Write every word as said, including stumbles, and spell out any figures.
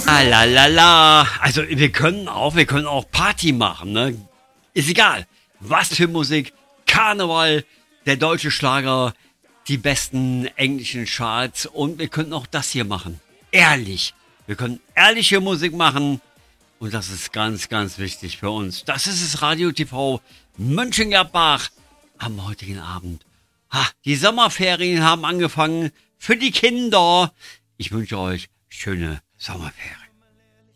Ah, la la la. Also wir können auch, wir können auch Party machen, ne? Ist egal. Was für Musik, Karneval, der deutsche Schlager, die besten englischen Charts und wir können auch das hier machen. Ehrlich. Wir können ehrliche Musik machen und das ist ganz, ganz wichtig für uns. Das ist das Radio T V Mönchengladbach am heutigen Abend. Ha, die Sommerferien haben angefangen für die Kinder. Ich wünsche euch schöne Sommerferien.